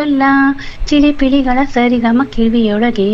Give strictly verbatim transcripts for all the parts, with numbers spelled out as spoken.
ಲಲ್ಲ ಚಿಲಿಪಿಲಿಗಳ ಸರಿಗಮ ಕಿವಿಯೊಳಗೆ.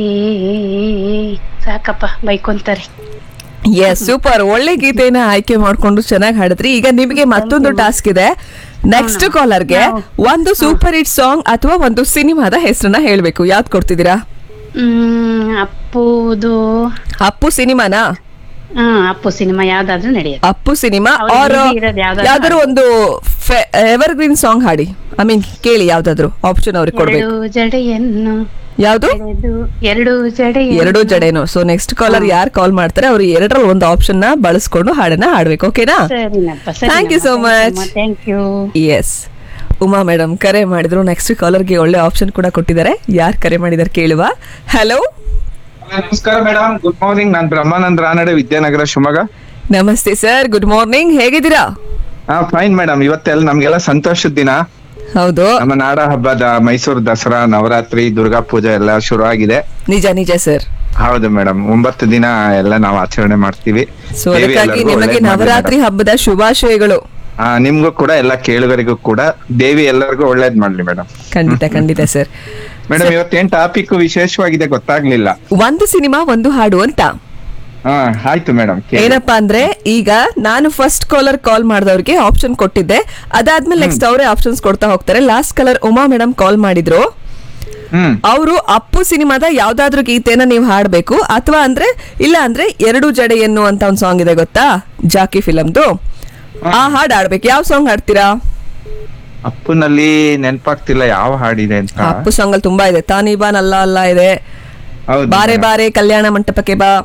ಸಾಕಪ್ಪ ಬೈಕೊಂತಾರೆ. Yes super, ಒಳ್ಳೆ ಗೀತೆನ ಆಯ್ಕೆ ಮಾಡ್ಕೊಂಡು ಚೆನ್ನಾಗಿ ಹಾಡಿದ್ರಿ. ಈಗ ನಿಮಗೆ ಮತ್ತೊಂದು ಟಾಸ್ಕ್ ಇದೆ. ನೆಕ್ಸ್ಟ್ ಕಾಲರ್ಗೆ ಒಂದು ಸೂಪರ್ ಹಿಟ್ ಸಾಂಗ್ ಅಥವಾ ಒಂದು ಸಿನಿಮಾದ ಹೆಸರನ್ನ ಹೇಳ್ಬೇಕು. ಯಾವ್ದು ಕೊಡ್ತಿದ್ದೀರಾ? ಹ್ಮ್ ಅಪ್ಪುದು. ಅಪ್ಪು ಸಿನಿಮಾನಾ? ಹಾ ಅಪ್ಪು ಸಿನಿಮಾ ಯಾವ್ದಾದ್ರು ನಡೆಯುತ್ತೆ. ಅಪ್ಪು ಸಿನಿಮಾ ಅವ್ರು ಆರ್ busy ಇರೋದು ಯಾವ್ದಾದ್ರು ಯಾವ್ದಾದ್ರು ಒಂದು ಎವರ್ ಗ್ರೀನ್ ಸಾಂಗ್ ಹಾಡಿ. ಐ ಮೀನ್ ಕೇಳಿ ಯಾವ್ದಾದ್ರು ಆಪ್ಷನ್ ಅವ್ರಿಗೆ ಕೊಡ್ಬೇಕು. ಎರಡು ಜಡೆಯನ್ನು ಯಾವ್ದು? ಎಳೆದು ಎರಡು ಜಡೆ ಎರಡು ಜಡೆನು. ಸೊ ನೆಕ್ಸ್ಟ್ ಕಾಲರ್ ಯಾರು ಕಾಲ್ ಮಾಡ್ತಾರೆ ಅವ್ರು ಎರಡರಲ್ಲಿ ಒಂದು ಆಪ್ಷನ್ ನ ಬಳಸ್ಕೊಂಡು ಹಾಡನ್ನ ಹಾಡ್ಬೇಕು. ಓಕೆನಾ? ಸರಿನಪ್ಪ. Thank you so much. Thank you. S, Uma madam ಕರೆ ಮಾಡಿದ್ರು. ನೆಕ್ಸ್ಟ್ ಕಾಲರ್ಗೆ ಒಳ್ಳೆ ಆಪ್ಷನ್ ಕೂಡ ಕೊಟ್ಟಿದ್ದಾರೆ. ಯಾರು ಕರೆ ಮಾಡಿದಾರೆ ಕೇಳುವ. ಹಲೋ, ನಮಸ್ಕಾರ ಮೇಡಮ್, ಗುಡ್ ಮಾರ್ನಿಂಗ್. ನಾನ್ ಬ್ರಹ್ಮಾನಂದ್ ರಾನಡೆ, ವಿದ್ಯಾನಗರ, ಶಿವಮೊಗ್ಗ. ನಮಸ್ತೆ ಸರ್, ಗುಡ್ ಮಾರ್ನಿಂಗ್. ಹೇಗಿದ್ದೀರಾ? ಹಾ ಫೈನ್ ಮೇಡಮ್. ಇವತ್ತೆಲ್ಲ ನಮ್ಗೆಲ್ಲ ಸಂತೋಷದ ದಿನ. ಹೌದು, ನಮ್ಮ ನಾಡ ಹಬ್ಬದ ಮೈಸೂರು ದಸರಾ, ನವರಾತ್ರಿ, ದುರ್ಗಾ ಪೂಜೆ ಎಲ್ಲ ಶುರು ಆಗಿದೆ. ನಿಜ ನಿಜ ಸರ್. ಹೌದು ಮೇಡಮ್, ಒಂಬತ್ತು ದಿನ ಎಲ್ಲ ನಾವು ಆಚರಣೆ ಮಾಡ್ತೀವಿ. ಸೊ ಅದಕ್ಕಾಗಿ ನಿಮಗೆ ನವರಾತ್ರಿ ಹಬ್ಬದ ಶುಭಾಶಯಗಳು. ಆ ನಿಮ್ಗೂ ಕೂಡ ಎಲ್ಲ ಕೇಳುಗರಿಗೂ ಕೂಡ ದೇವಿ ಎಲ್ಲರಿಗೂ ಒಳ್ಳೇದ್ ಮಾಡ್ಲಿ ಮೇಡಮ್. ಖಂಡಿತ ಖಂಡಿತ ಸರ್. ಮೇಡಮ್ ಇವತ್ತೇನ್ ಟಾಪಿಕ್ ವಿಶೇಷವಾಗಿದೆ ಗೊತ್ತಾಗ್ಲಿಲ್ಲ. ಒಂದು ಸಿನಿಮಾ ಒಂದು ಹಾಡು ಅಂತ. ಹಾ ಆಯ್ತು ಮೇಡಮ್. ಏನಪ್ಪಾ ಅಂದ್ರೆ ಈಗ ನಾನು ಫಸ್ಟ್ ಕಾಲರ್ ಕಾಲ್ ಮಾಡಿದವ್ರಿಗೆ ಆಪ್ಷನ್ ಕೊಟ್ಟಿದ್ದೆ. ಅದಾದ್ಮೇಲೆ ನೆಕ್ಸ್ಟ್ ಅವರೇ ಆಪ್ಷನ್ಸ್ ಕೊಡ್ತಾ ಹೋಗ್ತಾರೆ. ಲಾಸ್ಟ್ ಕಾಲರ್ ಉಮಾ ಮೇಡಮ್ ಕಾಲ್ ಮಾಡಿದ್ರು. ಹ್ಮ್ ಅವರು ಅಪ್ಪು ಸಿನಿಮಾದ ಯಾವ್ದಾದ್ರು ಗೀತೆನ ನೀವು ಹಾಡ್ಬೇಕು, ಅಥವಾ ಅಂದ್ರೆ ಇಲ್ಲ ಅಂದ್ರೆ ಎರಡು ಜಡೆಯನ್ನು ಅಂತ ಒಂದ್ ಸಾಂಗ್ ಇದೆ ಗೊತ್ತಾ, ಜಾಕಿ ಫಿಲಮ್ದು. ಆ ಹಾಡ್ ಆಡ್ಬೇಕು. ಯಾವ ಸಾಂಗ್ ಹಾಡ್ತೀರಾ? ಅಪ್ಪನಲ್ಲಿ ನೆನ್ಪಾಗ್ತಿಲ್ಲ ಯಾವ ಹಾಡಿದೆ ಅಂತ. ಅಪ್ಪು ಸಾಂಗ್ ಅಲ್ಲಿ ತುಂಬಾ ಇದೆ. ತಾನಿ ಬಾ ನಲ್ಲ ಅಲ್ಲ ಇದೆ, ಹೌದು ಬಾರೆ ಬಾರೆ ಕಲ್ಯಾಣ ಮಂಟಪಕ್ಕೆ ಬಾ,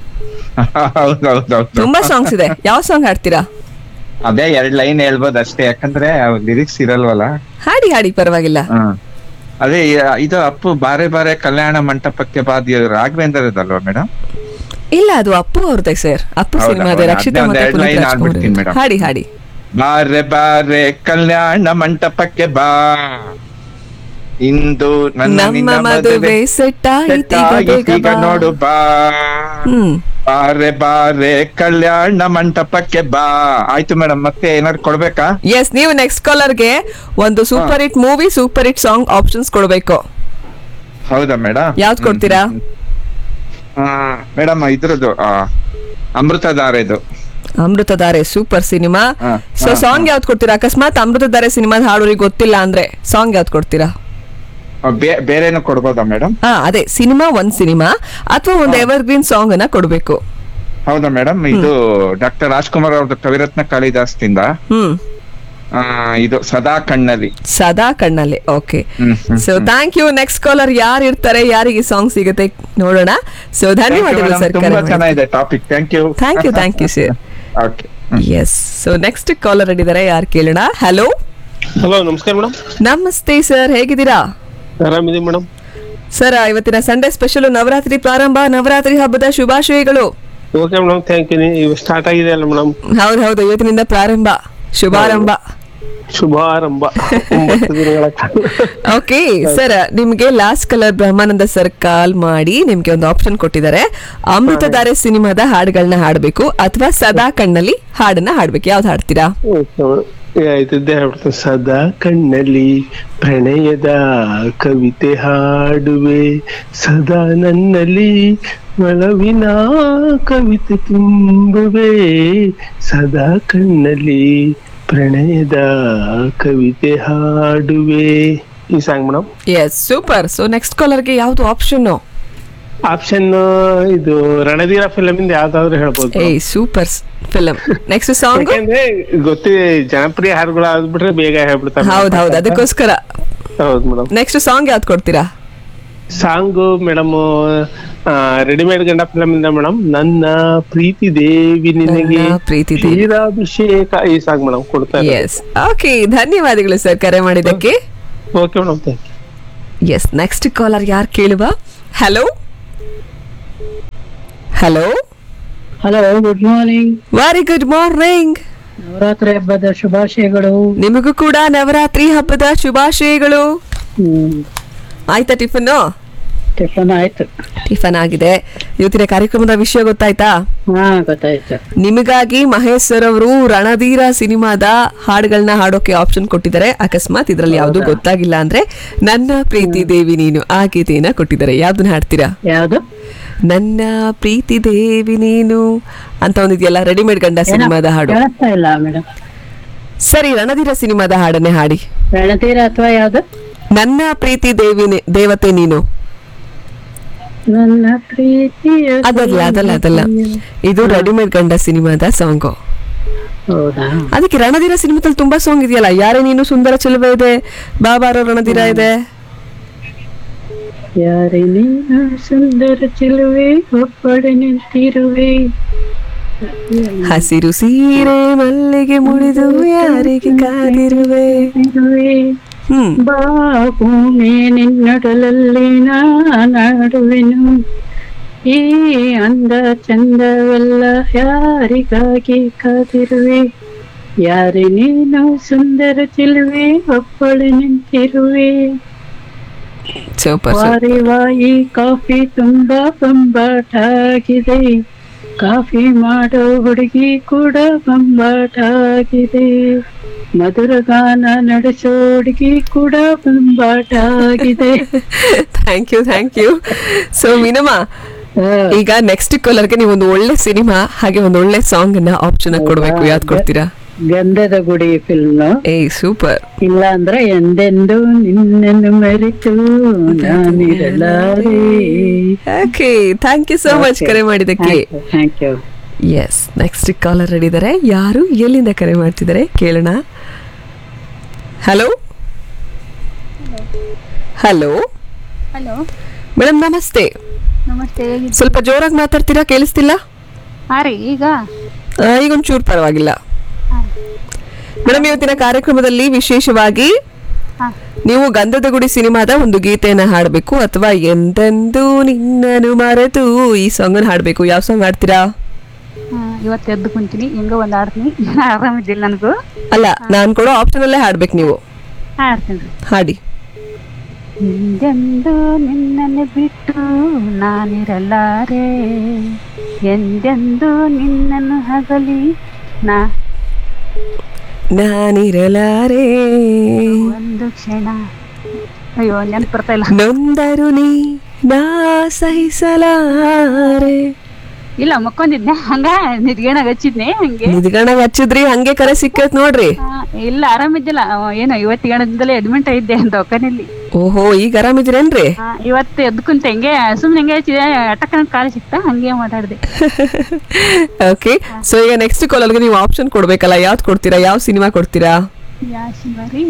ಹೌದೌದೌದು ತುಂಬಾ ಸಾಂಗ್ಸ್ ಇದೆ. ಯಾವ ಸಾಂಗ್ ಹಾಡ್ತೀರಾ? ಅದೇ ಎರಡ್ ಲೈನ್ ಹೇಳ್ಬೋದು ಅಷ್ಟೇ, ಯಾಕಂದ್ರೆ ಲಿರಿಕ್ಸ್ ಇರಲ್ವಲ್ಲ. ಹಾಡಿ ಹಾಡಿ ಪರವಾಗಿಲ್ಲ. ಹ್ಮ್ ಅದೇ ಇ- ಇದು ಅಪ್ಪು ಬಾರೆ ಬಾರೆ ಕಲ್ಯಾಣ ಮಂಟಪಕ್ಕೆ ಬಾದಿ ರಾಘವೇಂದ್ರದಲ್ವಾ ಮೇಡಮ್? ಇಲ್ಲ, ಅದು ಅಪ್ಪು ಅವ್ರದ್ದೆ ಸರ್. ಅಪ್ಪು ಹೌದಾ? ಸಿನಿಮಾದ ರಕ್ಷಿತಾ ಅದ್ನೇ ಮತ್ತೆ ಒಂದ್ ಎರಡ್ ಪುನೀತ್ line ರಾಜ್ಕುಮಾರ್ ಹಾಡ್ಬಿಡ್ತೀನಿ ಅವ್ರದ್ದು. ಮೇಡಮ್. ಹಾಡಿ ಹಾಡಿ. ಬಾರೆ ಬಾರೆ ಕಲ್ಯಾಣ ಮಂಟಪಕ್ಕೆ ಬಾ, ಇಂದು ನನ್ನ ನಮ್ಮ ನಿನ್ನ ಮದುವೆ ಮದುವೆ ಸೆಟ್ ಸೆಟ್ ಆಗಿದೆ, ಈಗ ನೋಡು ಬಾ. ಹ್ಮ್ ಬಾರೆ ಬಾರೆ ಕಲ್ಯಾಣ ಮಂಟಪಕ್ಕೆ ಬಾ. ಆಯ್ತು ಮೇಡಮ್, ಮತ್ತೆ ಏನಾದ್ರು ಕೊಡ್ಬೇಕಾ? ಎಸ್, ನೀವು ನೆಕ್ಸ್ಟ್ ಕಾಲರ್ಗೆ ಒಂದು super hit movie, super hit song options ಕೊಡ್ಬೇಕು. ಹೌದಾ ಮೇಡಮ್? ಯಾವ್ದು ಕೊಡ್ತೀರಾ? ಮೇಡಮ್ ಇದ್ರದ್ದು ಆ, ಅಮೃತಧಾರೆದು. Amruthadhaare super cinema. ಹಾ, ಸೊ ಹಾ, ಸಾಂಗ್ ಹಾ. ಯಾವ್ದು ಕೊಡ್ತೀರಾ? ಅಕಸ್ಮಾತ್ ಅಮೃತಧಾರೆ ಸಿನಿಮಾದ ಹಾಡೋರಿಗೆ ಗೊತ್ತಿಲ್ಲ ಅಂದ್ರೆ ಸಾಂಗ್ ಯಾವ್ದು ಕೊಡ್ತೀರಾ? ಆ, ಬೇ- ಬೇರೆನೂ ಕೊಡ್ಬೋದಾ ಮೇಡಮ್? ಹಾ ಅದೇ ಸಿನಿಮಾ, ಒಂದ್ ಸಿನಿಮಾ ಅಥವಾ ಒಂದು ಎವರ್ ಗ್ರೀನ್ ಸಾಂಗ್ ಅನ್ನ ಕೊಡ್ಬೇಕು. ಹೌದಾ ಮೇಡಮ್? ಇದು ಡಾಕ್ಟರ್ ರಾಜ್ಕುಮಾರ್ ಅವ್ರದ್ದು ಕವಿರತ್ನ ಕಾಳಿದಾಸದಿಂದ ಹ್ಮ್ ಆ, ಇದು ಸದಾ ಕಣ್ಣಲ್ಲಿ. ಸದಾ ಕಣ್ಣಲ್ಲಿ. Okay, hmm, hmm, so thank you. Next collar ಯಾರು ಇರ್ತಾರೆ, ಯಾರಿಗೆ ಸಾಂಗ್ ಸಿಗುತ್ತೆ ನೋಡೋಣ. ಸೊ ಧನ್ಯವಾದಗಳು ಸರ್. ತುಂಬಾ ಚೆನ್ನಾಗಿದೆ topic. Thank you thank you thank you sir. Okay. S, so next collar ಇದ್ದಾರೆ. ಯಾರು ಕೇಳೋಣ. ಹಲೋ, ಹಲೋ ನಮಸ್ಕಾರ ಮೇಡಮ್. ನಮಸ್ತೆ ಸರ್, ಹೇಗಿದ್ದೀರಾ? ಆರಾಮಿದೆ ಮೇಡಮ್. ಸರ್, ಇವತ್ತಿನ ಸಂಡೇ ಸ್ಪೆಷಲ್ ನವರಾತ್ರಿ ಪ್ರಾರಂಭ, ನವರಾತ್ರಿ ಹಬ್ಬದ ಶುಭಾಶಯಗಳು. Okay madam, thank you. ಇವ್ ಸ್ಟಾರ್ಟ್ ಆಗಿದೆ ಅಲ್ಲ ಮೇಡಮ್? ಹೌದು ಹೌದು, ಇವತ್ತಿನಿಂದ ಪ್ರಾರಂಭ, ಶುಭಾರಂಭ. ಶುಭಾರಂಭ. ಒಂಬತ್ತು ದಿನಗಳ ಕಾಲ. ಓಕೆ ಸರ್, ನಿಮ್ಗೆ ಲಾಸ್ಟ್ ಕಲರ್ ಬ್ರಹ್ಮಾನಂದ ಸರ್ ಕಾಲ್ ಮಾಡಿ ನಿಮ್ಗೆ ಒಂದು ಆಪ್ಷನ್ ಕೊಟ್ಟಿದ್ದಾರೆ. ಅಮೃತಧಾರೆ ಸಿನಿಮಾದ ಹಾಡುಗಳನ್ನ ಹಾಡ್ಬೇಕು ಅಥವಾ ಸದಾ ಕಣ್ಣಲ್ಲಿ ಹಾಡನ್ನ ಹಾಡ್ಬೇಕು. ಯಾವ್ದು ಹಾಡ್ತೀರಾ? ಆಯ್ತಿದ್ದೆ ಹೇಳ್ಬಿಡ್ತೇನೆ. ಸದಾ ಕಣ್ಣಲ್ಲಿ ಪ್ರಣಯದ ಕವಿತೆ ಹಾಡುವೆ, ಸದಾ ನನ್ನಲ್ಲಿ ಒಲವಿನ ಕವಿತೆ ತುಂಬುವೆ, ಸದಾ ಕಣ್ಣಲ್ಲಿ ಪ್ರಣಯದ ಕವಿತೆ ಹಾಡುವೆ. ಈ song madam. Yes super. So next ಕಾಲರ್ಗೆ ಯಾವ್ದು ಆಪ್ಷನ್? ಆಪ್ಷನ್ ಇದು ರಣಧೀರ ಫಿಲಮ್ ಇಂದ ಯಾವ್ದಾದ್ರು ಹೇಳ್ಬೋದು. ಏ ಸೂಪರ್ ಫಿಲಮ್. Next song? ಯಾಕಂದ್ರೆ ಗೊತ್ತಿ ಜನಪ್ರಿಯ ಹಾಡುಗಳು ಆದ್ಬಿಟ್ರೆ ಬೇಗ ಹೇಳ್ಬಿಡ್ತಾರೆ. ಹೌದು ಹೌದು, ಅದಕ್ಕೋಸ್ಕರ. ಹೌದು ಮೇಡಮ್. ನೆಕ್ಸ್ಟ್ ಸಾಂಗ್ ಯಾವ್ದು ಕೊಡ್ತೀರಾ? ಸಾಂಗು ಮೇಡಮ್ ರೆಡಿಮೇಡ್ ಗಂಡ ಫಿಲಮ್ ಇಂದ ಮೇಡಮ್, ನನ್ನ ಪ್ರೀತಿ ದೇವಿ ನಿನಗೆ ನನ್ನ ಪ್ರೀತಿ ದೇವಿ. ಕ್ಷೀರಾಭಿಷೇಕ, ಈ ಸಾಂಗ್ ಮೇಡಮ್ ಕೊಡ್ತಾರೆ. ಎಸ್, ಓಕೆ, ಧನ್ಯವಾದಗಳು ಸರ್ ಕರೆ ಮಾಡಿದ್ದಕ್ಕೆ. Okay madam, thank you. S, next collar ಯಾರು ಕೇಳುವ. Hello hello hello, good morning. Very good morning. Navratri ಹಬ್ಬದ ಶುಭಾಶಯಗಳು. ನಿಮಗೂ ಕೂಡ ನವರಾತ್ರಿ ಹಬ್ಬದ ಶುಭಾಶಯಗಳು. ಹ್ಮ್ ಆಯ್ತಾ ಟಿಫನ್? ಟಿಫನ್ ಆಯ್ತು. ಟಿಫನ್ ಆಗಿದೆ. ಇವತ್ತಿನ ಕಾರ್ಯಕ್ರಮದ ವಿಷಯ ಗೊತ್ತಾಯ್ತಾ? ಹಾ ಗೊತ್ತಾಯ್ತು. ನಿಮಗಾಗಿ ಮಹೇಶ್ ಸರ್ ಅವರು ರಣಧೀರ ಸಿನಿಮಾದ ಹಾಡುಗಳನ್ನ ಹಾಡೋಕೆ ಆಪ್ಷನ್ ಕೊಟ್ಟಿದ್ದಾರೆ. ಅಕಸ್ಮಾತ್ ಇದ್ರಲ್ಲಿ ಯಾವ್ದು ಗೊತ್ತಾಗಿಲ್ಲ ಅಂದ್ರೆ ನನ್ನ ಪ್ರೀತಿ ದೇವಿ ನೀನು ಆ ಗೀತೆಯನ್ನ ಕೊಟ್ಟಿದ್ದಾರೆ. ಯಾವ್ದನ್ನ ಹಾಡ್ತೀರಾ? ಯಾವ್ದು? ನನ್ನ ಪ್ರೀತಿ ದೇವಿ ನೀನು ಅಂತ ಒಂದಿದೆಯಲ್ಲ, ರೆಡಿಮೇಡ್ ಗಂಡ ಸಿನಿಮಾದ ಹಾಡು. ಕೇಳಿಸ್ತಾ ಇಲ್ಲ ಮೇಡಮ್. ಸರಿ, ರಣಧೀರ ಸಿನಿಮಾದ ಹಾಡನ್ನೇ ಹಾಡಿ. ರಣಧೀರ ಅಥವಾ ಯಾವ್ದು? ನನ್ನ ಪ್ರೀತಿ ದೇವಿ ದೇವತೆ ನೀನು. ನನ್ನ ಪ್ರೀತಿಯ ಅದಲ್ಲ ಅದಲ್ಲ ಅದಲ್ಲ ಇದು ರೆಡಿಮೇಡ್ ಗಂಡ ಸಿನಿಮಾದ ಸಾಂಗ್. ಹೌದಾ? ಅದಕ್ಕೆ ರಣಧೀರ ಸಿನಿಮಾದಲ್ಲಿ ತುಂಬಾ ಸಾಂಗ್ ಇದೆಯಲ್ಲ. ಯಾರೇ ನೀನು, ಸುಂದರ ಚೆಲುವೆ ಇದೆ, ಬಾಬಾರೋ ರಣಧೀರ ಇದೆ. ಯಾರೇ ನೀನು ಸುಂದರ ಚೆಲುವೆ ಒಬ್ಬಡೆ ನಿಂತಿರುವೆ, ಹಸಿರು ಸೀರೆ ಮಲ್ಲಿಗೆ ಮುಡಿದು ಯಾರಿಗೆ ಕಾದಿರುವೆ. ಹ್ಮ್ ಬಾಭೂಮಿ ನಿನ್ನೊಡಲಲ್ಲಿ ನಾಡುವೆನು, ಈ ಅಂದ ಚಂದವೆಲ್ಲ ಯಾರಿಗಾಗಿ ಕಾದಿರುವೆ, ಯಾರೇ ನೀನು ಸುಂದರ ಚೆಲುವೆ ಒಬ್ಬಳೆ ನಿಂತಿರುವೆ. ಸೂಪರ್. ವಾರಿ ವಾಯಿ ಕಾಫಿ ತುಂಬಾ ಬಂಬಾಟ ಆಗಿದೆ, ಕಾಫಿ ಮಾಡೋ ಹುಡುಗಿ ಕೂಡ ಬಂಬಾಟ ಆಗಿದೆ, ಮಧುರ ಗಾನ ನಡೆಸೋ ಹುಡುಗಿ ಕೂಡ ಬಂಬಾಟ ಆಗಿದೆ. Thank you thank you. So Meenamma, ಈಗ ನೆಕ್ಸ್ಟ್ ಕಾಲರ್ಗೆ ನೀವು ಒಂದು ಒಳ್ಳೆ ಸಿನಿಮಾ ಹಾಗೆ ಒಂದು ಒಳ್ಳೆ ಸಾಂಗ್ ಅನ್ನ ಆಪ್ಷನ್ ಕೊಡ್ಬೇಕು. ಯಾವ್ದು ಕೊಡ್ತೀರಾ? ಗಂಧದ ಗುಡಿ ಫಿಲ್ಮ್. ಏ ಸೂಪರ್. ಇಲ್ಲ ಅಂದ್ರೆ ಎಂದೆಂದು ನಿನ್ನನ್ನು ಮರೆತು ನಾನಿರಲಾರೆ. Okay, thank you so much ಕರೆ ಮಾಡಿದ್ದಕ್ಕೆ. Thank you. S, next caller ready ಇದ್ದಾರೆ. ಯಾರು ಎಲ್ಲಿಂದ ಕರೆ ಮಾಡ್ತಿದ್ದಾರೆ ಕೇಳೋಣ. ಹಲೋ ಹಲೋ ಹಲೋ ಮೇಡಮ್ ನಮಸ್ತೆ. ನಮಸ್ತೆ. ಸ್ವಲ್ಪ ಜೋರಾಗಿ ಮಾತಾಡ್ತೀರಾ? ಕೇಳಿಸ್ತಿಲ್ಲ. ಹಾ ರೀ, ಈಗ ಆ, ಈಗ ಒಂಚೂರು ಪರವಾಗಿಲ್ಲ. ಮೇಡಮ್, ಇವತ್ತಿನ ಕಾರ್ಯಕ್ರಮದಲ್ಲಿ ವಿಶೇಷವಾಗಿ ಹಾ. ನೀವು ಗಂಧದ ಗುಡಿ ಸಿನಿಮಾದ ಒಂದು ಗೀತೆಯನ್ನ ಹಾಡಬೇಕು ಅಥವಾ ಎಂದೆಂದು ನಿನ್ನನ್ನು ಮರೆತು ಈ ಸಾಂಗ್ ಅನ್ನು ಹಾಡಬೇಕು. ಯಾವ ಸಾಂಗ್ ಹಾಡ್ತೀರಾ? ಇವತ್ತು ಎದ್ದು ಕುಂತೀನಿ, ಹೆಂಗ ಒಂದ್ ಆಡ್ತೀನಿ. ಆರಾಮಿದ್ದಿಲ್ಲ ನನಗೂ. ಅಲ್ಲ, ನಾನ್ ಕೊಡೋ ಆಪ್ಷನ್ ಅಲ್ಲೇ ಹಾಡ್ಬೇಕು ನೀವು. ಹಾಡ್ತೀನಿ. ಹಾಡಿ. ಎಂದೆಂದು ನಿನ್ನನ್ನು ಬಿಟ್ಟು ನಾನಿರಲಾರೆ, ಎಂದೆಂದು ನಿನ್ನನ್ನು ಹಗಲಿ ನಾ ನಾನಿರಲಾರೆ ಒಂದು ಕ್ಷಣ. ಅಯ್ಯೋ ನೆನಪು ಬರ್ತಾ ಇಲ್ಲ. ನೊಂದರು ನೀ ನಾ ಸಹಿಸಲಾರೆ. ಇಲ್ಲ ಮಕ್ಕೊಂದಿದ್ನೆ, ಹಂಗ ನಿದ್ಗೇಣಾಗ ಹಚ್ಚಿದ್ನೆ. ಹಂಗೆ ನಿದ್ಗಣಗ್ ಹಚ್ಚಿದ್ರಿ, ಹಂಗೆ ಕರೆ ಸಿಕ್ಕತ್ ನೋಡ್ರಿ. ಆ, ಇಲ್ಲ ಆರಾಮಿದ್ದಿಲ್ಲ. ಏನೋ ಇವತ್ತು ಗಣದಿಂದಲೇ ಅಡ್ಮಿಂಟ್ ಆಗಿದ್ದೆ ದವಾಖಾನೆಯಲ್ಲಿ. ಓಹೋ, ಈಗ ಆರಾಮಿದ್ದೀರೇನ್ರಿ? ಆ, ಇವತ್ತು ಎದ್ದು ಕುಂತ ಹೆಂಗೆ ಸುಮ್ನೆ ಹೆಂಗೆ ಹಚ್ಚಿದೆ, ಅಟಕ್ಕ ಕಾಲು ಸಿಕ್ತಾ ಹಂಗೆ ಮಾತಾಡಿದೆ. ಓಕೆ, ಸೊ ಈಗ ನೆಕ್ಸ್ಟ್ ಕಾಲರ್ಗೆ ನೀವು ಆಪ್ಷನ್ ಕೊಡ್ಬೇಕಲ್ಲ. ಯಾವ್ದು ಕೊಡ್ತೀರಾ? ಯಾವ ಸಿನಿಮಾ ಕೊಡ್ತೀರಾ? ಯಾಶಿವಾರಿ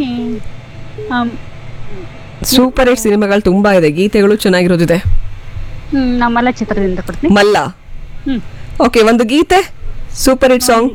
ಸೂಪರ್ ಹಿಟ್ ಸಿನಿಮಾಗಳು ತುಂಬಾ ಇದೆ, ಗೀತೆಗಳು ಚೆನ್ನಾಗಿರೋದಿದೆ. ಹ್ಮ್ ನಮ್ಮಲ್ಲ ಚಿತ್ರದಿಂದ ಕೊಡ್ತೀನಿ. ಮಲ್ಲ. ಹ್ಮ್ ಓಕೆ, ಒಂದು ಗೀತೆ ಸೂಪರ್ ಹಿಟ್ ಸಾಂಗ್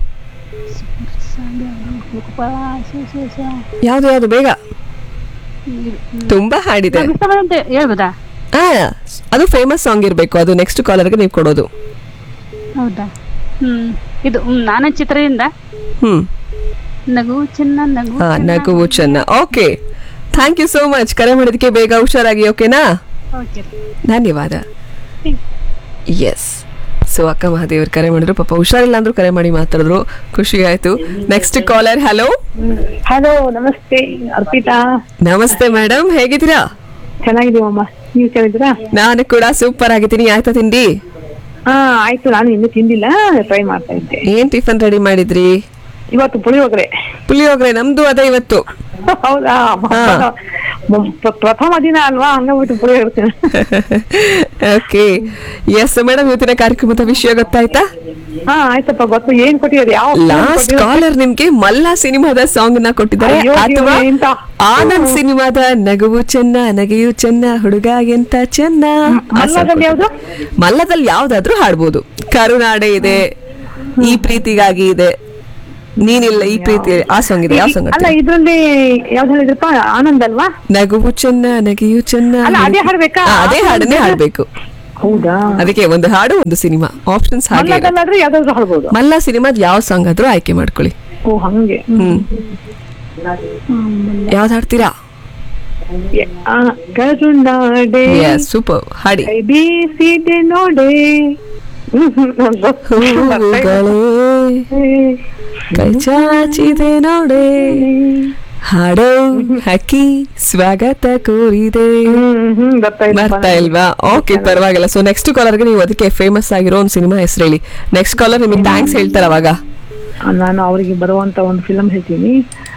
ಯಾವ್ದು ಯಾವ್ದು ಬೇಗ? ತುಂಬಾ ಹಾಡಿದೆ. ಹೇಳ್ಬೋದಾ? ಹಾ, ಅದು ಫೇಮಸ್ ಸಾಂಗ್ ಇರ್ಬೇಕು. ಅದು ನೆಕ್ಸ್ಟ್ ಕಾಲರ್ಗೆ ನೀವು ಕೊಡೋದು. ಹೌದಾ? ಹ್ಮ್ ಇದು ಹ್ಮ್, ನಾನ ಚಿತ್ರದಿಂದ ಹ್ಮ್ ನಗು ಚೆನ್ನ ನಗು ಹಾ, ನಗುವು ಚೆನ್ನ. Okay, thank you so much ಕರೆ ಮಾಡಿದಕ್ಕೆ. ಬೇಗ ಹುಷಾರಾಗಿ, ಓಕೆನಾ? ಓಕೆ. ಧನ್ಯವಾದ. ಎಸ್, ಸೊ ಅಕ್ಕ ಮಹಾದೇವ್ರು ಕರೆ ಮಾಡಿದ್ರು. ಪಾಪ ಹುಷಾರಿಲ್ಲ ಅಂದ್ರೂ ಕರೆ ಮಾಡಿ ಮಾತಾಡಿದ್ರು, ಖುಷಿ ಆಯ್ತು. Next collar. ಹಲೋ ಹಲೋ, ನಮಸ್ತೆ ಅರ್ಪಿತಾ. ನಮಸ್ತೆ ಮೇಡಮ್, ಹೇಗಿದ್ದೀರಾ? ಚೆನ್ನಾಗಿದೀವಮ್ಮ, ನೀವು ಚೆನ್ನಾಗಿದ್ದೀರಾ? ನಾನು ಕೂಡ ಸೂಪರ್ ಆಗಿದ್ದೀನಿ. ಆಯ್ತಾ ತಿಂಡಿ? ಹಾ ಆಯ್ತು, ನಾನು ಇನ್ನೂ ತಿಂದಿಲ್ಲ, ಟ್ರೈ ಮಾಡ್ತಾ ಇದ್ದೆ. ಏನ್ ಟಿಫನ್ ರೆಡಿ ಮಾಡಿದ್ರಿ? ಇವತ್ತು ಪುಳಿಯೋಗರೆ. ಪುಳಿಯೋಗರೆ ನಮ್ದು ಅದೇ ಇವತ್ತು. ಹೌದಾ? ಪ್ರಥಮ ದಿನ ಅಲ್ವಾ, ಹಂಗಾಗ್ಬಿಟ್ಟು ಪುಳಿಯೋಗರೆ. ಓಕೆ, ಎಸ್ ಮೇಡಮ್, ಇವತ್ತಿನ ಕಾರ್ಯಕ್ರಮದ ವಿಷಯ ಗೊತ್ತಾಯ್ತಾ? ಹಾ ಆಯ್ತಪ್ಪ, ಗೊತ್ತು. ಏನ್ ಕೊಟ್ಟಿರೋದು? ಯಾವ ಲಾಸ್ಟ್ ಕಾಲರ್ ನಿಮ್ಗೆ ಮಲ್ಲ ಸಿನಿಮಾದ ಸಾಂಗ್ ನ ಕೊಟ್ಟಿದ್ದಾರೆ ಅಯ್ಯೋ, ಅಥವಾ ಎಂತ? ಆನಂದ್ ಸಿನಿಮಾದ ನಗುವು ಚೆನ್ನ ನಗೆಯು ಚೆನ್ನ ಹುಡುಗ ಎಂತ ಚೆನ್ನ. ಮಲ್ಲದಲ್ಲಿ ಯಾವ್ದು? ಮಲ್ಲದಲ್ಲಿ ಯಾವ್ದಾದ್ರು ಹಾಡ್ಬೋದು. ಕರುನಾಡೆ ಇದೆ, ಈ ಪ್ರೀತಿಗಾಗಿ ಇದೆ, ನೀನಿಲ್ಲ ಈ ಪ್ರೀತಿ, ಆ ಸಾಂಗ್ ಇದೆ. ಯಾವ ಸಾಂಗ್? ಅಲ್ಲ, ಇದ್ರಲ್ಲಿ ಯಾವ್ದು ಹೇಳಿದ್ರಪ್ಪ? ಆನಂದ್ ಅಲ್ವಾ? ನಗುವು ಚೆನ್ನ ನಗೆಯು ಚೆನ್ನ. ಅಲ್ಲ, ಅದೇ ಹಾಡ್ಬೇಕಾ? ಹಾ, ಅದೇ ಹಾಡನ್ನೇ ಹಾಡ್ಬೇಕು. ಹೌದಾ? ಅದಕ್ಕೆ ಒಂದು ಹಾಡು ಒಂದು ಸಿನಿಮಾ ಆಪ್ಷನ್ಸ್ ಹಾಗೆ. ಮಲ್ಲದಲ್ಲಾದ್ರೆ ಯಾವ್ದಾದ್ರು ಹಾಡ್ಬೋದು. ಮಲ್ಲ ಸಿನಿಮಾದ ಯಾವ ಸಾಂಗ್ ಆದ್ರೂ ಆಯ್ಕೆ ಮಾಡ್ಕೊಳ್ಳಿ. ಓ ಹಂಗೆ. ಹ್ಮ್ ಯಾವ್ದು ಹಾಡ್ತೀರಾ? ಕರುನಾಡೆ ಸೂಪರ್ ಹಾಡಿ. ಬೀಸಿದೆ ನೋಡೆ ಹೂಗಳೇ ಕೈ ಚಾಚಿದೆ ನೋಡೆ ಹಾಡೋ ಹಕ್ಕಿ ಸ್ವಾಗತ ಕೋರಿದೆ. ಬರ್ತಾ ಇಲ್ವಾ? ಓಕೆ ಪರವಾಗಿಲ್ಲ. ಸೊ ನೆಕ್ಸ್ಟ್ ಕಾಲರ್ಗೆ ನೀವು ಅದಕ್ಕೆ ಫೇಮಸ್ ಆಗಿರೋ ಒಂದು ಸಿನಿಮಾ ಹೆಸರು ಹೇಳಿ. ನೆಕ್ಸ್ಟ್ ಕಾಲರ್ ನಿಮಗೆ ಥ್ಯಾಂಕ್ಸ್ ಹೇಳ್ತಾರ ಅವಾಗ. ನಾನು ಅವರಿಗೆ ಬರುವಂತ ಒಂದು ಫಿಲಂ ಹೇಳ್ತೀನಿ.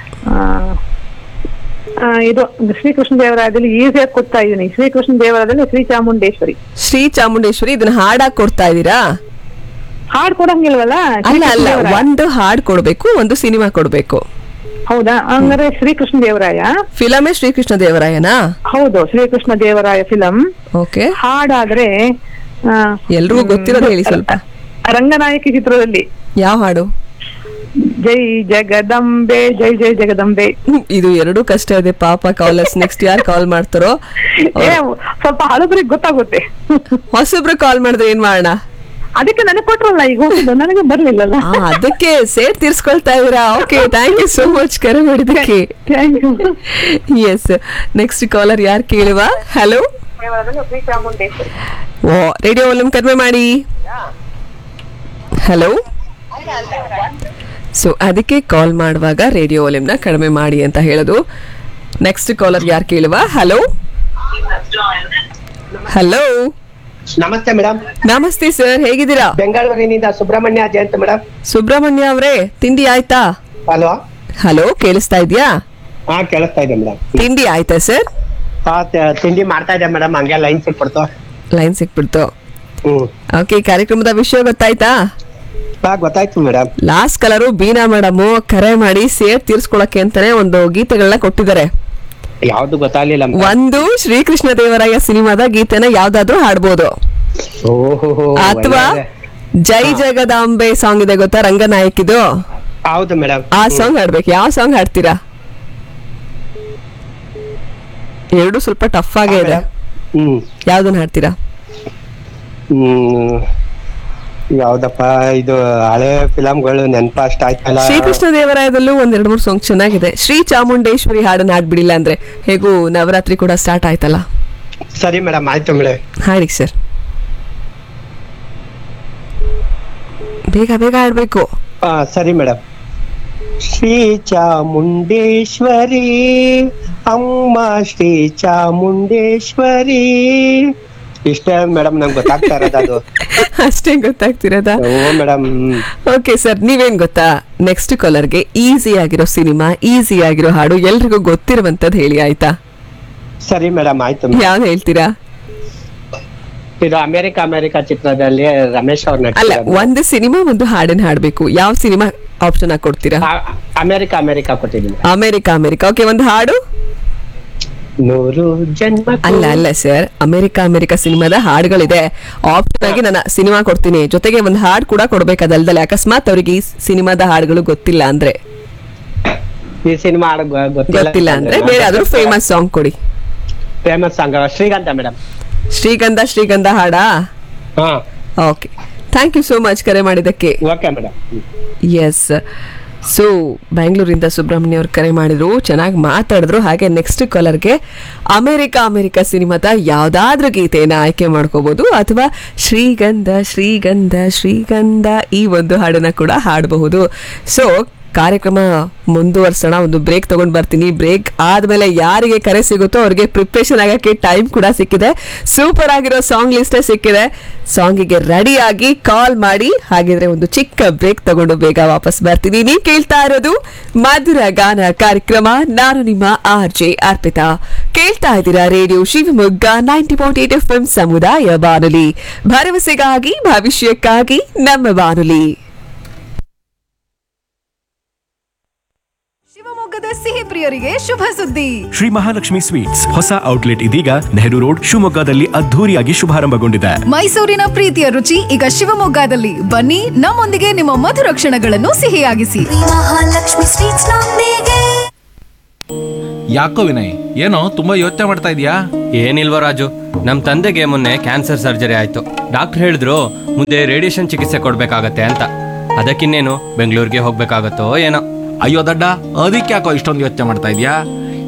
ಇದು ಶ್ರೀಕೃಷ್ಣ ದೇವರಾಯದಲ್ಲಿ ಈಸಿಯಾಗಿ ಕೊಡ್ತಾ ಇದ್ದೀನಿ. ಶ್ರೀಕೃಷ್ಣ ದೇವರಾಯದಲ್ಲಿ ಶ್ರೀ ಚಾಮುಂಡೇಶ್ವರಿ. ಶ್ರೀ ಚಾಮುಂಡೇಶ್ವರಿ ಇದನ್ನ ಹಾಡಾಗಿ ಕೊಡ್ತಾ ಇದ್ದೀರಾ? ಹಾಡ್ ಕೊಡಂಗಿಲ್ವಲ್ಲ. ಅಲ್ಲ ಅಲ್ಲ, ಒಂದು ಹಾಡ್ ಕೊಡ್ಬೇಕು, ಒಂದು ಸಿನಿಮಾ ಕೊಡ್ಬೇಕು. ಹೌದಾ? ಹಂಗಾರೆ ಶ್ರೀಕೃಷ್ಣ ದೇವರಾಯ ಫಿಲಮೇ ಶ್ರೀಕೃಷ್ಣ ದೇವರಾಯನಾ? ಹೌದು, ಶ್ರೀಕೃಷ್ಣ ದೇವರಾಯ ಫಿಲಂ. ಓಕೆ, ಹಾಡಾದ್ರೆ ಎಲ್ರಿಗೂ ಗೊತ್ತಿರೋದು ಹೇಳಿ ಸ್ವಲ್ಪ. ರಂಗನಾಯಕಿ ಚಿತ್ರದಲ್ಲಿ ಯಾವ ಹಾಡು? ಜೈ ಜಗದಂಬೆ ಜೈ ಜೈ ಜಗದಂಬೆ. ಇದು ಎರಡು ಕಷ್ಟ ಇದೆ ಪಾಪ. ಕಾಲರ್ಸ್ ನೆಕ್ಸ್ಟ್ ಯಾರು ಕಾಲ್ ಮಾಡ್ತಾರೋ ಸ್ವಲ್ಪ ಹಳಬ್ರಿಗೆ ಗೊತ್ತಾಗುತ್ತೆ. ಹೊಸಬ್ರು ಕಾಲ್ ಮಾಡಿದ್ರೆ ಏನ್ ಮಾಡೋಣ? ಅದಕ್ಕೆ ನನಗೆ ಕೊಟ್ರಲ್ಲ ಈಗ, ನನಗೆ ಬರ್ಲಿಲ್ಲಲ್ಲ, ಅದಕ್ಕೆ ಸೇರ್ ತೀರ್ಸ್ಕೊಳ್ತಾ ಇದೀರಾ? Okay, thank you so much ಕರೆ ಮಾಡಿದ್ದಕ್ಕೆ. ಎಸ್, ನೆಕ್ಸ್ಟ್ ಕಾಲರ್ ಯಾರು ಕೇಳುವ? ಹಲೋ, ಓ ರೇಡಿಯೋ ವಾಲ್ಯೂಮ್ ಕಡಿಮೆ ಮಾಡಿ. ಹಲೋ, ಸೊ ಅದಕ್ಕೆ ಕಾಲ್ ಮಾಡುವಾಗ ರೇಡಿಯೋ ವಾಲ್ಯೂಮ್ನ ಕಡಿಮೆ ಮಾಡಿ ಅಂತ ಹೇಳೋದು. ನೆಕ್ಸ್ಟ್ ಕಾಲರ್ ಯಾರು ಕೇಳುವ? ಹಲೋ ಹಲೋ ನಮಸ್ತೆ ಮೇಡಮ್. ನಮಸ್ತೆ ಸರ್, ಹೇಗಿದ್ದೀರಾ? ಬೆಂಗಳೂರಿನಿಂದ ಸುಬ್ರಹ್ಮಣ್ಯ ಜಯಂತ್ ಮೇಡಮ್. ಸುಬ್ರಹ್ಮಣ್ಯ ಅವರೇ, ತಿಂಡಿ ಆಯ್ತಾ? ಹಲೋ ಹಲೋ, ಕೇಳಿಸ್ತಾ ಇದೆಯಾ? ಹಾ, ಕೇಳಿಸ್ತಾ ಇದೆ ಮೇಡಮ್. ತಿಂಡಿ ಆಯ್ತಾ ಸರ್? ಹಾ, ತಿಂಡಿ ಮಾಡ್ತಾ ಇದೆ ಮೇಡಮ್. ಹಂಗೆ ಲೈನ್ ಸಿಕ್ಬಿಡ್ತು. ಲೈನ್ ಸಿಕ್ಬಿಡ್ತು. ಹ್ಮ್, ಓಕೆ, ಕಾರ್ಯಕ್ರಮದ ವಿಷಯ ಗೊತ್ತಾಯ್ತಾ? ಹಾ, ಗೊತ್ತಾಯ್ತು madam. Last colour Beena madam ಕರೆ ಮಾಡಿ ಸೇರ್ ತೀರ್ಸ್ಕೊಳಕ್ಕೆ ಅಂತಾನೆ ಒಂದು ಗೀತೆಗಳನ್ನ ಕೊಟ್ಟಿದ್ದಾರೆ. ಯಾವ್ದು ಗೊತ್ತಾಗ್ಲಿಲ್ಲ. ಒಂದು ಶ್ರೀಕೃಷ್ಣ ದೇವರಾಯ ಸಿನಿಮಾದ ಗೀತೆನ ಯಾವ್ದಾದ್ರು ಹಾಡ್ಬೋದು, ಅಥವಾ ಜೈ ಜಗದಾಂಬೆ ಸಾಂಗ್ ಇದೆ ಗೊತ್ತಾ, ರಂಗನಾಯಕಿದು? ಹೌದು ಮೇಡಮ್. ಆ ಸಾಂಗ್ ಹಾಡ್ಬೇಕು. ಯಾವ ಸಾಂಗ್ ಹಾಡ್ತೀರಾ? ಎರಡು ಸ್ವಲ್ಪ ಟಫ್ ಆಗೇ ಇದೆ. ಹ್ಮ್, ಯಾವ್ದನ್ನ ಹಾಡ್ತೀರಾ? ಹ್ಮ್ ಯಾವ್ದಪ್ಪ ಇದು, ಹಳೆ ಫಿಲಂಗಳು ನೆನಪ ಅಷ್ಟ ಆಯ್ತಲ್ಲ. ಶ್ರೀಕೃಷ್ಣ ದೇವರಾಯದಲ್ಲೂ ಒಂದ್ ಎರಡ್ ಮೂರ್ ಸಾಂಗ್ ಚೆನ್ನಾಗಿದೆ. ಶ್ರೀ ಚಾಮುಂಡೇಶ್ವರಿ ಹಾಡನ್ನ ಹಾಡ್ಬಿಡಿಲ್ಲ ಅಂದ್ರೆ ಹೇಗೂ ನವರಾತ್ರಿ ಕೂಡ ಸ್ಟಾರ್ಟ್ ಆಯ್ತಲ್ಲ. ಸರಿ ಮೇಡಮ್, ಆಯ್ತು ಮೇಡಮ್. ಹಾಡಿ ಸರ್, ಬೇಗ ಬೇಗ ಹಾಡ್ಬೇಕು. ಹಾ, ಸರಿ ಮೇಡಮ್. ಶ್ರೀ ಚಾಮುಂಡೇಶ್ವರಿ ಅಮ್ಮ ಶ್ರೀ ಚಾಮುಂಡೇಶ್ವರಿ. ಇಷ್ಟೇ ಮೇಡಮ್, ನಂಗೆ ಗೊತ್ತಾಗ್ತಾ ಇರೋದು ಅದು. ಅಷ್ಟೇ ಗೊತ್ತಾಗ್ತಿರೋದಾ? ಓ ಮೇಡಮ್. ಓಕೆ ಸರ್, ನೀವೇನ್ ಗೊತ್ತಾ, ನೆಕ್ಸ್ಟ್ ಕಾಲರ್ಗೆ ಈಸಿ ಆಗಿರೋ ಸಿನಿಮಾ, ಈಸಿ ಆಗಿರೋ ಹಾಡು, ಎಲ್ರಿಗೂ ಗೊತ್ತಿರುವಂತದ್ದು ಹೇಳಿ ಆಯ್ತಾ? ಸರಿ ಮೇಡಮ್, ಆಯ್ತು. ಯಾವ್ದು ಹೇಳ್ತೀರಾ? ಇದು ಅಮೆರಿಕ ಅಮೆರಿಕ ಚಿತ್ರದಲ್ಲಿ ರಮೇಶ್ ಅವ್ರ ಅಲ್ಲ, ಒಂದು ಸಿನಿಮಾ ಒಂದು ಹಾಡನ್ನ ಹಾಡ್ಬೇಕು. ಯಾವ ಸಿನಿಮಾ ಆಪ್ಷನ್ ಆಗಿ ಕೊಡ್ತೀರಾ? ಅಮೆರಿಕ ಅಮೆರಿಕ ಕೊಟ್ಟಿದ್ದೀನಿ. ಅಮೆರಿಕ ಅಮೆರಿಕ ಓಕೆ, ಒಂದು ಹಾಡು. ನೂರು ಜನ್ಮ. ಅಲ್ಲ ಅಲ್ಲ ಸರ್, ಅಮೆರಿಕ ಅಮೆರಿಕ ಸಿನಿಮಾದ ಹಾಡುಗಳಿದೆ. ಆಪ್ಷನ್ ಆಗಿ ನಾನು ಸಿನಿಮಾ ಕೊಡ್ತೀನಿ, ಜೊತೆಗೆ ಒಂದು ಹಾಡು ಕೂಡ ಕೊಡ್ಬೇಕದಲ್ದಲ್ಲ. ಅಕಸ್ಮಾತ್ ಅವ್ರಿಗೆ ಈ ಸಿನಿಮಾದ ಹಾಡುಗಳು ಗೊತ್ತಿಲ್ಲ ಅಂದ್ರೆ, ಈ ಸಿನಿಮಾ ಹಾಡು ಗೊತ್ತಿಲ್ಲ ಅಂದ್ರೆ ಬೇರೆ ಯಾವ್ದಾದ್ರು ಫೇಮಸ್ ಸಾಂಗ್ ಕೊಡಿ. ಫೇಮಸ್ ಸಾಂಗ್ ಶ್ರೀಗಂಧ ಮೇಡಮ್. ಶ್ರೀಗಂಧ ಶ್ರೀಗಂಧ ಹಾಡಾ? ಹಾ, okay, thank you so much ಕರೆ ಮಾಡಿದ್ದಕ್ಕೆ. Okay madam. S, so ಬ್ಯಾಂಗ್ಳೂರಿಂದ Subrahmanya ಅವ್ರು ಕರೆ ಮಾಡಿದ್ರು, ಚೆನ್ನಾಗಿ ಮಾತಾಡಿದ್ರು. ಹಾಗೆ ನೆಕ್ಸ್ಟ್ ಕಾಲರ್ಗೆ ಅಮೆರಿಕ ಅಮೆರಿಕ ಸಿನಿಮಾದ ಯಾವ್ದಾದ್ರೂ ಗೀತೆಯನ್ನ ಆಯ್ಕೆ ಮಾಡ್ಕೋಬಹುದು, ಅಥವಾ ಶ್ರೀಗಂಧ ಶ್ರೀಗಂಧ ಶ್ರೀಗಂಧ ಈ ಒಂದು ಹಾಡನ್ನ ಕೂಡ ಹಾಡಬಹುದು. ಸೊ ಕಾರ್ಯಕ್ರಮ ಮುಂದುವರ್ಸೋಣ. ಒಂದು ಬ್ರೇಕ್ ತಗೊಂಡ್ ಬರ್ತೀನಿ. ಬ್ರೇಕ್ ಆದ್ಮೇಲೆ ಯಾರಿಗೆ ಕರೆ ಸಿಗುತ್ತೋ ಅವ್ರಿಗೆ ಪ್ರಿಪ್ರೇಷನ್ ಆಗಕ್ಕೆ ಟೈಮ್ ಕೂಡ ಸಿಕ್ಕಿದೆ. ಸೂಪರ್ ಆಗಿರೋ ಸಾಂಗ್ ಲಿಸ್ಟೇ ಸಿಕ್ಕಿದೆ. ಸಾಂಗಿಗೆ ರೆಡಿ ಆಗಿ ಕಾಲ್ ಮಾಡಿ. ಹಾಗಿದ್ರೆ ಒಂದು ಚಿಕ್ಕ ಬ್ರೇಕ್ ತಗೊಂಡು ಬೇಗ ವಾಪಸ್ ಬರ್ತೀನಿ. ನೀವು ಕೇಳ್ತಾ ಇರೋದು ಮಧುರ ಗಾನ ಕಾರ್ಯಕ್ರಮ. ನಾನು ನಿಮ್ಮ ಆರ್ ಜೆ ಅರ್ಪಿತಾ. ಕೇಳ್ತಾ ಇದ್ದೀರಾ radio Shivamogga ninety point eight F M ಸಮುದಾಯ ಬಾನುಲಿ, ಭರವಸೆಗಾಗಿ ಭವಿಷ್ಯಕ್ಕಾಗಿ ನಮ್ಮ ಬಾನುಲಿ. ಶಿವಮೊಗ್ಗದ ಸಿಹಿ ಪ್ರಿಯರಿಗೆ ಶುಭ ಸುದ್ದಿ. ಶ್ರೀ ಮಹಾಲಕ್ಷ್ಮಿ ಸ್ವೀಟ್ಸ್ ಹೊಸ ಔಟ್ಲೆಟ್ ಇದೀಗ ನೆಹರು ರೋಡ್ ಶಿವಮೊಗ್ಗದಲ್ಲಿ ಅದ್ಧೂರಿಯಾಗಿ ಶುಭಾರಂಭಗೊಂಡಿದೆ. ಮೈಸೂರಿನ ಪ್ರೀತಿಯ ರುಚಿ ಈಗ ಶಿವಮೊಗ್ಗದಲ್ಲಿ. ಬನ್ನಿ, ನಮ್ಮೊಂದಿಗೆ ನಿಮ್ಮ ಮಧುರ ಕ್ಷಣಗಳನ್ನು ಸಿಹಿಯಾಗಿಸಿ. ಮಹಾಲಕ್ಷ್ಮಿ ಸ್ವೀಟ್ಸ್ ನೊಂದಿಗೆ. ಯಾಕೋ ವಿನಯ್, ಏನೋ ತುಂಬಾ ಯೋಚನೆ ಮಾಡ್ತಾ ಇದೀಯಾ? ಏನಿಲ್ವ ರಾಜು, ನಮ್ ತಂದೆಗೆ ಮೊನ್ನೆ ಕ್ಯಾನ್ಸರ್ ಸರ್ಜರಿ ಆಯ್ತು. ಡಾಕ್ಟರ್ ಹೇಳಿದ್ರು ಮುಂದೆ ರೇಡಿಯೇಷನ್ ಚಿಕಿತ್ಸೆ ಕೊಡ್ಬೇಕಾಗತ್ತೆ ಅಂತ. ಅದಕ್ಕಿನ್ನೇನು ಬೆಂಗಳೂರಿಗೆ ಹೋಗ್ಬೇಕಾಗತ್ತೋ ಏನೋ. ಅಯ್ಯೋ ದಡ್ಡ, ಅದಕ್ಕೆ ಯಾಕೋ ಇಷ್ಟೊಂದು ಯೋಚನೆ ಮಾಡ್ತಾ ಇದೀಯಾ?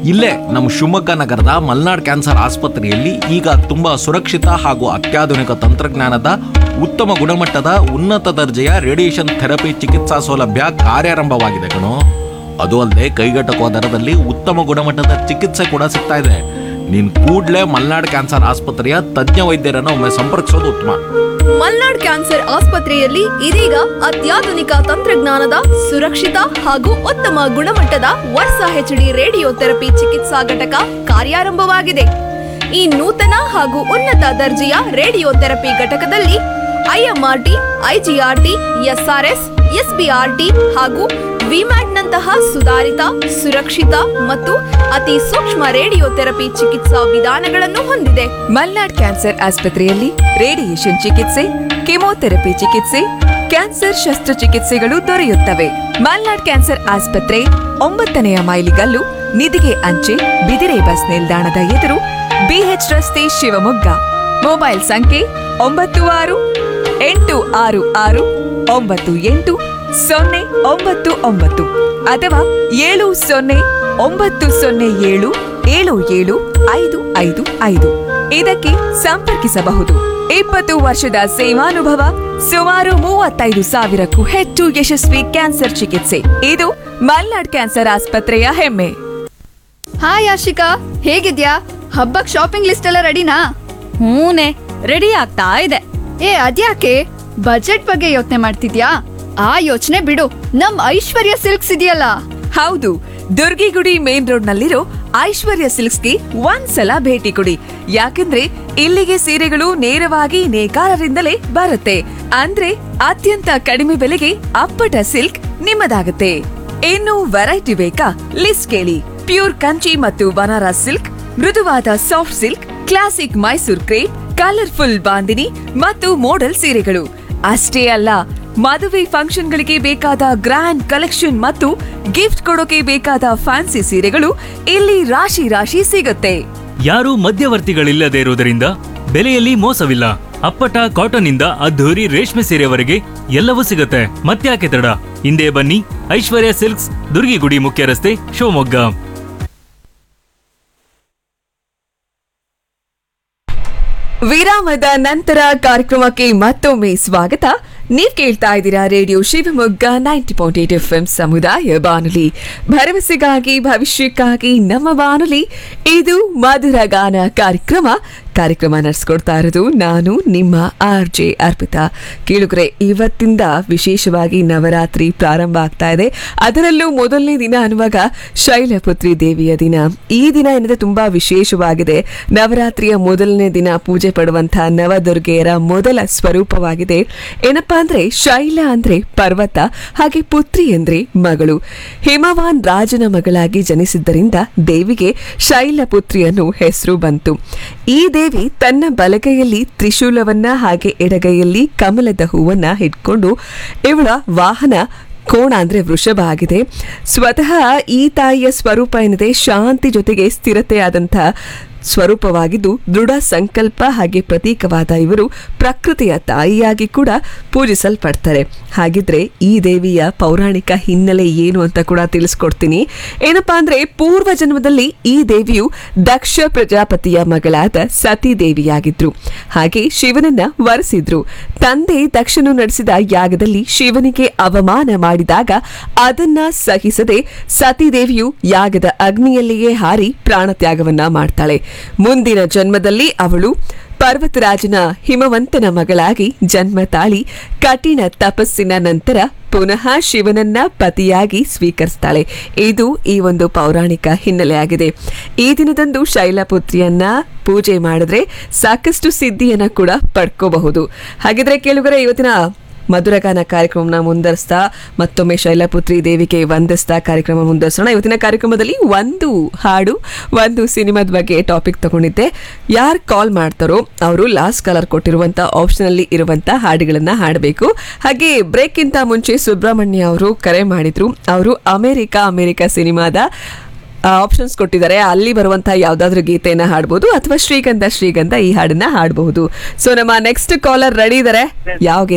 ಇಲ್ಲೇ ನಮ್ಮ ಶಿವಮೊಗ್ಗ ನಗರದ ಮಲ್ನಾಡ್ ಕ್ಯಾನ್ಸರ್ ಆಸ್ಪತ್ರೆಯಲ್ಲಿ ಈಗ ತುಂಬಾ ಸುರಕ್ಷಿತ ಹಾಗೂ ಅತ್ಯಾಧುನಿಕ ತಂತ್ರಜ್ಞಾನದ ಉತ್ತಮ ಗುಣಮಟ್ಟದ ಉನ್ನತ ದರ್ಜೆಯ ರೇಡಿಯೇಷನ್ ಥೆರಪಿ ಚಿಕಿತ್ಸಾ ಸೌಲಭ್ಯ ಕಾರ್ಯಾರಂಭವಾಗಿದೆ ಕಣೋ. ಅದು ಅಲ್ಲದೆ ಕೈಗೆಟಕುವ ದರದಲ್ಲಿ ಉತ್ತಮ ಗುಣಮಟ್ಟದ ಚಿಕಿತ್ಸೆ ಕೂಡ ಸಿಗ್ತಾ ಇದೆ. ನೀನ್ ಕೂಡ್ಲೇ ಮಲ್ನಾಡ್ ಕ್ಯಾನ್ಸರ್ ಆಸ್ಪತ್ರೆಯ ತಜ್ಞ ವೈದ್ಯರನ್ನು ಒಮ್ಮೆ ಸಂಪರ್ಕಿಸೋದು ಉತ್ತಮ. ಮಲ್ನಾಡ್ ಕ್ಯಾನ್ಸರ್ ಆಸ್ಪತ್ರೆಯಲ್ಲಿ ಇದೀಗ ಅತ್ಯಾಧುನಿಕ ತಂತ್ರಜ್ಞಾನದ ಸುರಕ್ಷಿತ ಹಾಗೂ ಉತ್ತಮ ಗುಣಮಟ್ಟದ ವರ್ಸಾ ಹೆಚ್ಡಿ ರೇಡಿಯೋ ಥೆರಪಿ ಚಿಕಿತ್ಸಾ ಘಟಕ ಕಾರ್ಯಾರಂಭವಾಗಿದೆ. ಈ ನೂತನ ಹಾಗೂ ಉನ್ನತ ದರ್ಜೆಯ ರೇಡಿಯೋ ಥೆರಪಿ ಘಟಕದಲ್ಲಿ ಐಎಂಆರ್ಟಿ, ಐಜಿಆರ್ಟಿ, ಎಸ್ಆರ್ಎಸ್, ಎಸ್ಬಿಆರ್ಟಿ ಹಾಗೂ ವಿಮ್ಯಾಟ್ನಂತಹ ಸುಧಾರಿತ, ಸುರಕ್ಷಿತ ಮತ್ತು ಅತಿ ಸೂಕ್ಷ್ಮ ರೇಡಿಯೋ ಥೆರಪಿ ಚಿಕಿತ್ಸಾ ವಿಧಾನಗಳನ್ನು ಹೊಂದಿದೆ. ಮಲ್ನಾಡ್ ಕ್ಯಾನ್ಸರ್ ಆಸ್ಪತ್ರೆಯಲ್ಲಿ ರೇಡಿಯೇಷನ್ ಚಿಕಿತ್ಸೆ, ಕೆಮೊಥೆರಪಿ ಚಿಕಿತ್ಸೆ, ಕ್ಯಾನ್ಸರ್ ಶಸ್ತ್ರಚಿಕಿತ್ಸೆಗಳು ದೊರೆಯುತ್ತವೆ. ಮಲ್ನಾಡ್ ಕ್ಯಾನ್ಸರ್ ಆಸ್ಪತ್ರೆ ಒಂಬತ್ತನೆಯ ಮೈಲಿಗಲ್ಲು, ನಿಧಿಗೆ ಅಂಚೆ, ಬಿದಿರೆ ಬಸ್ ನಿಲ್ದಾಣದ ಎದುರು, ಬಿಎಚ್ ರಸ್ತೆ, ಶಿವಮೊಗ್ಗ. ಮೊಬೈಲ್ ಸಂಖ್ಯೆ ಒಂಬತ್ತು ಆರು ಎಂಟು ಆರು ಆರು ಒಂಬತ್ತು ಎಂಟು ಸೊನ್ನೆ ಒಂಬತ್ತು ಒಂಬತ್ತು ಅಥವಾ ಏಳು ಸೊನ್ನೆ ಒಂಬತ್ತು ಸೊನ್ನೆ ಏಳು ಏಳು ಏಳು ಐದು ಐದು ಐದು ಇದಕ್ಕೆ ಸಂಪರ್ಕಿಸಬಹುದು. ಇಪ್ಪತ್ತು ವರ್ಷದ ಸೇವಾನುಭವ, ಸುಮಾರು ಮೂವತ್ತೈದು ಸಾವಿರಕ್ಕೂ ಹೆಚ್ಚು ಯಶಸ್ವಿ ಕ್ಯಾನ್ಸರ್ ಚಿಕಿತ್ಸೆ. ಇದು ಮಲ್ನಾಡ್ ಕ್ಯಾನ್ಸರ್ ಆಸ್ಪತ್ರೆಯ ಹೆಮ್ಮೆ. ಹಾಯ್ ಆಶಿಕಾ, ಹೇಗಿದ್ಯಾ? ಹಬ್ಬಕ್ ಶಾಪಿಂಗ್ ಲಿಸ್ಟ್ ಎಲ್ಲ ರೆಡಿನಾ? ಹೂನೆ, ರೆಡಿ ಆಗ್ತಾ ಇದೆ. ಏ ಅದ್ಯಾಕೆ ಬಜೆಟ್ ಬಗ್ಗೆ ಯೋಚನೆ ಮಾಡ್ತಿದ್ಯಾ? ಆ ಯೋಚನೆ ಬಿಡು, ನಮ್ ಐಶ್ವರ್ಯ ಸಿಲ್ಕ್ಸ್ ಇದೆಯಲ್ಲ. ಹೌದು, ದುರ್ಗಿಗುಡಿ ಮೇನ್ ರೋಡ್ ನಲ್ಲಿರೋ ಐಶ್ವರ್ಯ ಸಿಲ್ಕ್ಸ್ಗೆ ಒಂದ್ಸಲ ಭೇಟಿ ಕೊಡಿ. ಯಾಕಂದ್ರೆ ಇಲ್ಲಿಗೆ ಸೀರೆಗಳು ನೇರವಾಗಿ ನೇಕಾರರಿಂದಲೇ ಬರುತ್ತೆ. ಅಂದ್ರೆ ಅತ್ಯಂತ ಕಡಿಮೆ ಬೆಲೆಗೆ ಅಪ್ಪಟ ಸಿಲ್ಕ್ ನಿಮ್ಮದಾಗುತ್ತೆ. ಇನ್ನು ವೆರೈಟಿ ಬೇಕಾ? ಲಿಸ್ಟ್ ಕೇಳಿ. ಪ್ಯೂರ್ ಕಂಚಿ ಮತ್ತು ಬನಾರಸ್ ಸಿಲ್ಕ್, ಮೃದುವಾದ soft silk, classic Mysore crepe, colourful bandhani ಮತ್ತು ಮೋಡಲ್ ಸೀರೆಗಳು. ಅಷ್ಟೇ ಅಲ್ಲ, ಮದುವೆ ಫಂಕ್ಷನ್ಗಳಿಗೆ ಬೇಕಾದ ಗ್ರ್ಯಾಂಡ್ ಕಲೆಕ್ಷನ್ ಮತ್ತು ಗಿಫ್ಟ್ ಕೊಡೋಕೆ ಬೇಕಾದ ಫ್ಯಾನ್ಸಿ ಸೀರೆಗಳು ಇಲ್ಲಿ ರಾಶಿ ರಾಶಿ ಸಿಗುತ್ತೆ. ಯಾರು ಮಧ್ಯವರ್ತಿಗಳಿಲ್ಲದೆ ಇರುವುದರಿಂದ ಬೆಲೆಯಲ್ಲಿ ಮೋಸವಿಲ್ಲ. ಅಪ್ಪಟ ಕಾಟನ್ ಇಂದ ಅದ್ಧೂರಿ ರೇಷ್ಮೆ ಸೀರೆವರೆಗೆ ಎಲ್ಲವೂ ಸಿಗುತ್ತೆ. ಮತ್ತ್ಯಾಕೆ ತಡ? ಹಿಂದೆ ಬನ್ನಿ, ಐಶ್ವರ್ಯ ಸಿಲ್ಕ್ಸ್, ದುರ್ಗಿಗುಡಿ ಮುಖ್ಯ ರಸ್ತೆ, ಶಿವಮೊಗ್ಗ. ವಿರಾಮದ ನಂತರ ಕಾರ್ಯಕ್ರಮಕ್ಕೆ ಮತ್ತೊಮ್ಮೆ ಸ್ವಾಗತ. ನೀವ್ ಕೇಳ್ತಾ ಇದ್ದೀರಾ radio Shivamogga ninety point eight F M ಸಮುದಾಯ ಬಾನುಲಿ, ಭರವಸೆಗಾಗಿ ಭವಿಷ್ಯಕ್ಕಾಗಿ ನಮ್ಮ ಬಾನುಲಿ. ಇದು ಮಧುರ ಗಾನ ಕಾರ್ಯಕ್ರಮ. ಕಾರ್ಯಕ್ರಮ ನಡೆಸ್ಕೊಡ್ತಾ ಇರೋದು ನಾನು ನಿಮ್ಮ ಆರ್ ಜೆ ಅರ್ಪಿತಾ. ಕೇಳುಗರೆ, ಇವತ್ತಿಂದ ವಿಶೇಷವಾಗಿ ನವರಾತ್ರಿ ಪ್ರಾರಂಭ ಆಗ್ತಾ ಇದೆ. ಅದರಲ್ಲೂ ಮೊದಲನೇ ದಿನ ಅನ್ನುವಾಗ ಶೈಲಪುತ್ರಿ ದೇವಿಯ ದಿನ. ಈ ದಿನ ಏನಿದೆ ತುಂಬಾ ವಿಶೇಷವಾಗಿದೆ. ನವರಾತ್ರಿಯ ಮೊದಲನೇ ದಿನ ಪೂಜೆ ಪಡುವಂತಹ ನವದುರ್ಗೆಯರ ಮೊದಲ ಸ್ವರೂಪವಾಗಿದೆ. ಏನಪ್ಪಾ ಅಂದ್ರೆ ಶೈಲ ಅಂದ್ರೆ ಪರ್ವತ, ಹಾಗೆ ಪುತ್ರಿ ಅಂದ್ರೆ ಮಗಳು. ಹಿಮವಾನ್ ರಾಜನ ಮಗಳಾಗಿ ಜನಿಸಿದ್ದರಿಂದ ದೇವಿಗೆ ಶೈಲಪುತ್ರಿ ಅನ್ನೋ ಹೆಸರು ಬಂತು. ಈ ದೇವಿ ತನ್ನ ಬಲಗೈಯಲ್ಲಿ ತ್ರಿಶೂಲವನ್ನ ಹಾಗೆ ಎಡಗೈಯಲ್ಲಿ ಕಮಲದ ಹೂವನ್ನ ಹಿಡ್ಕೊಂಡು, ಇವಳ ವಾಹನ ಕೋಣ ಅಂದ್ರೆ ವೃಷಭ ಆಗಿದೆ. ಸ್ವತಃ ಈ ತಾಯಿಯ ಸ್ವರೂಪ ಏನಿದೆ ಶಾಂತಿ ಜೊತೆಗೆ ಸ್ಥಿರತೆಯಾದಂತಹ ಸ್ವರೂಪವಾಗಿದ್ದು ದೃಢ ಸಂಕಲ್ಪ ಹಾಗೆ ಪ್ರತೀಕವಾದ ಇವರು ಪ್ರಕೃತಿಯ ತಾಯಿಯಾಗಿ ಕೂಡ ಪೂಜಿಸಲ್ಪಡ್ತಾರೆ. ಹಾಗಿದ್ರೆ ಈ ದೇವಿಯ ಪೌರಾಣಿಕ ಹಿನ್ನೆಲೆ ಏನು ಅಂತ ಕೂಡ ತಿಳಿಸ್ಕೊಡ್ತೀನಿ. ಏನಪ್ಪಾ ಅಂದ್ರೆ ಪೂರ್ವ ಜನ್ಮದಲ್ಲಿ ಈ ದೇವಿಯು ದಕ್ಷ ಪ್ರಜಾಪತಿಯ ಮಗಳಾದ ಸತಿ ದೇವಿಯಾಗಿದ್ರು. ಹಾಗೆ ಶಿವನನ್ನ ವರಿಸಿದ್ರು. ತಂದೆ ದಕ್ಷನು ನಡೆಸಿದ ಯಾಗದಲ್ಲಿ ಶಿವನಿಗೆ ಅವಮಾನ ಮಾಡಿದಾಗ ಅದನ್ನ ಸಹಿಸದೆ ಸತಿದೇವಿಯು ಯಾಗದ ಅಗ್ನಿಯಲ್ಲಿಯೇ ಹಾರಿ ಪ್ರಾಣತ್ಯಾಗವನ್ನ ಮಾಡ್ತಾಳೆ. ಮುಂದಿನ ಜನ್ಮದಲ್ಲಿ ಅವಳು ಪರ್ವತರಾಜನ ಹಿಮವಂತನ ಮಗಳಾಗಿ ಜನ್ಮ ತಾಳಿ ಕಠಿಣ ತಪಸ್ಸಿನ ನಂತರ ಪುನಃ ಶಿವನನ್ನ ಪತಿಯಾಗಿ ಸ್ವೀಕರಿಸ್ತಾಳೆ. ಇದು ಈ ಒಂದು ಪೌರಾಣಿಕ ಹಿನ್ನೆಲೆಯಾಗಿದೆ. ಈ ದಿನದಂದು ಶೈಲಪುತ್ರಿಯನ್ನ ಪೂಜೆ ಮಾಡಿದ್ರೆ ಸಾಕಷ್ಟು ಸಿದ್ಧಿಯನ್ನ ಕೂಡ ಪಡ್ಕೋಬಹುದು. ಹಾಗಿದ್ರೆ ಕೇಳುಗರೆ, ಇವತ್ತಿನ ಮಧುರಗಾನ ಕಾರ್ಯಕ್ರಮನ ಮುಂದರಿಸ್ತಾ ಮತ್ತೊಮ್ಮೆ ಶೈಲಪುತ್ರಿ ದೇವಿಗೆ ವಂದಿಸ್ತಾ ಕಾರ್ಯಕ್ರಮ ಮುಂದರಿಸೋಣ. ಇವತ್ತಿನ ಕಾರ್ಯಕ್ರಮದಲ್ಲಿ ಒಂದು ಹಾಡು, ಒಂದು ಸಿನಿಮಾದ ಬಗ್ಗೆ ಟಾಪಿಕ್ ತಗೊಂಡಿದ್ದೆ. ಯಾರು ಕಾಲ್ ಮಾಡ್ತಾರೋ ಅವರು ಲಾಸ್ಟ್ ಕಾಲರ್ ಕೊಟ್ಟಿರುವಂತ ಆಪ್ಷನ್ ಅಲ್ಲಿ ಇರುವಂತ ಹಾಡುಗಳನ್ನ ಹಾಡಬೇಕು. ಹಾಗೆ ಬ್ರೇಕ್ ಗಿಂತ ಮುಂಚೆ ಸುಬ್ರಹ್ಮಣ್ಯ ಅವರು ಕರೆ ಮಾಡಿದ್ರು. ಅವರು ಅಮೆರಿಕ ಅಮೆರಿಕ ಸಿನಿಮಾದ ಆಪ್ಷನ್ಸ್ ಕೊಟ್ಟಿದ್ದಾರೆ. ಅಲ್ಲಿ ಬರುವಂತಹ ಯಾವ್ದಾದ್ರು ಗೀತೆಯನ್ನ ಹಾಡಬಹುದು ಅಥವಾ ಶ್ರೀಗಂಧ ಶ್ರೀಗಂಧ ಈ ಹಾಡನ್ನ ಹಾಡಬಹುದು. ಸೊ ನಮ್ಮ ನೆಕ್ಸ್ಟ್ ಕಾಲರ್ ರೆಡಿ ಇದಾರೆ. ಯಾವ